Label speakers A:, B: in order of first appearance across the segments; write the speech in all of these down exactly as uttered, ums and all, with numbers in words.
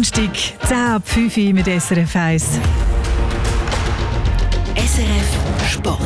A: Donnerstag, zehn ab fünf Uhr mit S R F eins.
B: S R F Sport.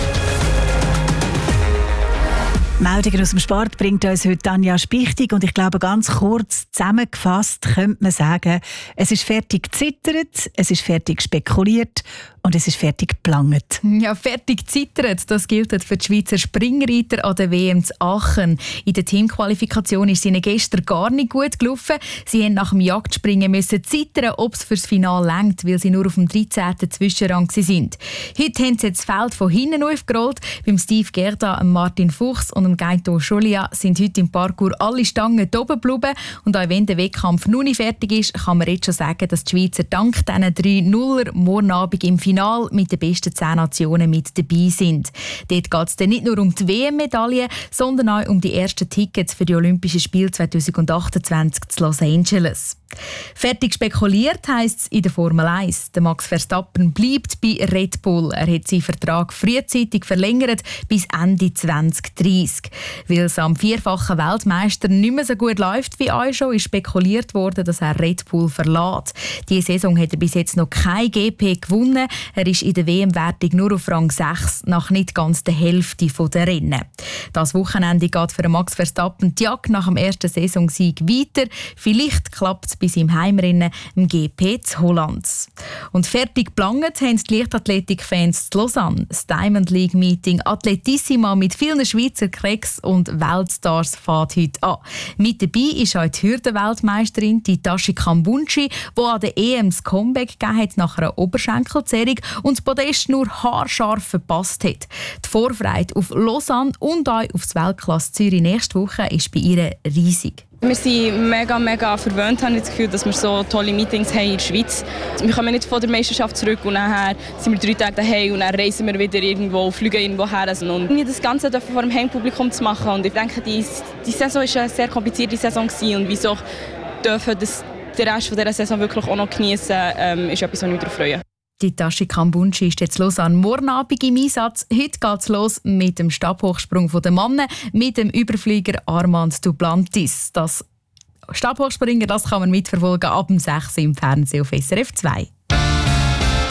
A: Meldungen aus dem Sport bringt uns heute Tanja Spichtig und ich glaube, ganz kurz zusammengefasst könnte man sagen, es ist fertig gezittert, es ist fertig spekuliert und es ist fertig geplangt.
C: Ja, fertig zittert, das gilt für die Schweizer Springreiter an der W M zu Aachen. In der Teamqualifikation ist es ihnen gestern gar nicht gut gelaufen. Sie mussten nach dem Jagdspringen müssen zittern, ob es fürs Finale reicht, weil sie nur auf dem dreizehnten Zwischenrang waren. Heute haben sie das Feld von hinten aufgerollt. Beim Steve Gerda, Martin Fuchs und Gaito Scholia sind heute im Parkour alle Stangen oben geblieben. Und auch wenn der Wettkampf noch nicht fertig ist, kann man jetzt schon sagen, dass die Schweizer dank diesen drei Nuller morgen Abend im Finale mit den besten zehn Nationen mit dabei sind. Dort geht es dann nicht nur um die W M-Medaille, sondern auch um die ersten Tickets für die Olympischen Spiele zwanzig achtundzwanzig zu Los Angeles. Fertig spekuliert heisst es in der Formel eins. Der Max Verstappen bleibt bei Red Bull. Er hat seinen Vertrag frühzeitig verlängert bis Ende zwanzig dreißig. Weil es am vierfachen Weltmeister nicht mehr so gut läuft wie auch schon, ist spekuliert worden, dass er Red Bull verlässt. Diese Saison hat er bis jetzt noch kein G P gewonnen. Er ist in der W M-Wertung nur auf Rang sechs, nach nicht ganz der Hälfte der Rennen. Das Wochenende geht für Max Verstappen die Jagd nach dem ersten Saisonsieg weiter. Vielleicht klappt es bei seinem Heimrennen im G P zu Holland. Und fertig geplant haben die Leichtathletik-Fans zu Lausanne. Das Diamond League Meeting Atletissima mit vielen Schweizer Cracks und Weltstars fährt heute an. Mit dabei ist auch die Hürdenweltmeisterin Tashi Kambunchi, die an der E M das Comeback gegeben hat nach einer Oberschenkelzerrung und das Podest nur haarscharf verpasst hat. Die Vorfreude auf Lausanne und auch auf das Weltklasse Zürich nächste Woche ist bei ihr riesig.
D: Wir sind mega, mega verwöhnt, habe ich das Gefühl, dass wir so tolle Meetings haben in der Schweiz. Wir kommen nicht von der Meisterschaft zurück und nachher sind wir drei Tage daheim und dann reisen wir wieder irgendwo, fliegen irgendwo her. Und das Ganze vor dem Heimpublikum zu machen. Und ich denke, die, die Saison war eine sehr komplizierte Saison und wieso dürfen das den Rest dieser Saison wirklich auch noch genießen, ähm, ist etwas, was ich mich darauf freue.
C: Die Tashi Kambunchi ist jetzt los an morgen Abend im Einsatz. Heute geht es los mit dem Stabhochsprung der Männer mit dem Überflieger Armand Duplantis. Das Stabhochspringen das kann man mitverfolgen ab dem sechs im Fernsehen auf S R F zwei.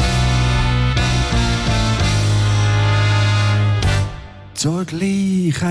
E: Zur gleichen